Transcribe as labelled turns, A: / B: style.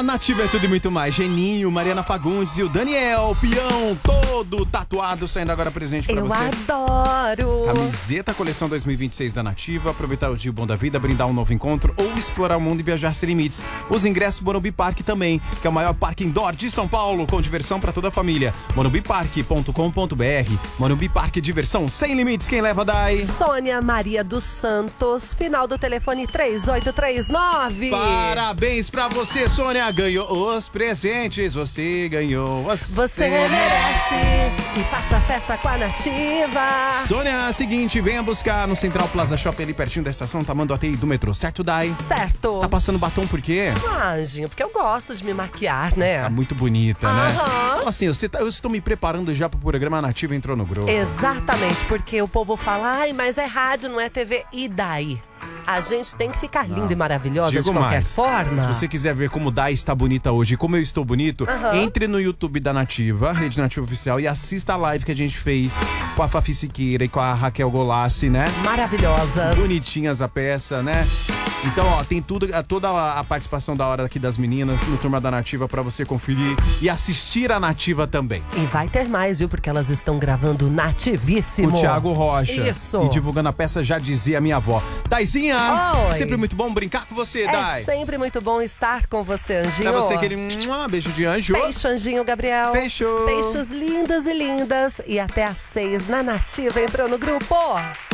A: A Nativa é tudo e muito mais. Geninho, Mariana Fagundes e o Daniel, peão, todo tatuado, saindo agora presente pra você.
B: Eu adoro!
A: Camiseta coleção 2026 da Nativa. Aproveitar o dia bom da vida, brindar um novo encontro ou explorar o mundo e viajar sem limites. Os ingressos Morumbi Park também, que é o maior parque indoor de São Paulo, com diversão pra toda a família. morumbipark.com.br. Morumbi Park, diversão sem limites. Quem leva, Dai?
B: Sônia Maria dos Santos, final do telefone 3839.
A: Parabéns pra você, Sônia. Ganhou os presentes. Você ganhou.
B: Você merece. E faça festa com a Nativa.
A: Sônia, seguinte, venha buscar no Central Plaza Shopping, ali pertinho da estação Tamanduateí do metrô, certo, Dai?
B: Certo.
A: Tá passando batom por quê?
B: Ah, Anjinho, porque eu gosto de me maquiar, né?
A: Tá muito bonita, né?
B: Aham.
A: Fala assim, eu estou me preparando já pro programa Nativa entrou no grupo.
B: Exatamente, porque o povo fala, ai, mas é rádio, não é TV. E daí? A gente tem que ficar linda e maravilhosa de qualquer forma.
A: Se você quiser ver como Dai está bonita hoje e como eu estou bonito, entre no YouTube da Nativa, Rede Nativa Oficial, e assista a live que a gente fez com a Fafi Siqueira e com a Raquel Golassi, né?
B: Maravilhosas.
A: Bonitinhas a peça, né? Então, ó, tem toda a participação da hora aqui das meninas no Turma da Nativa pra você conferir e assistir a Nativa também.
B: E vai ter mais, viu? Porque elas estão gravando Nativíssimo.
A: O Thiago Rocha.
B: Isso.
A: E divulgando a peça, já dizia a minha avó. Daizinha,
B: Oi.
A: sempre muito bom brincar com você, Dai.
B: É sempre muito bom estar com você, Anjinho.
A: Pra você, aquele beijo de anjo.
B: Beijo, Anjinho, Gabriel.
A: Beijo.
B: Beijos lindos e lindas. E até às 6 na Nativa entrou no grupo.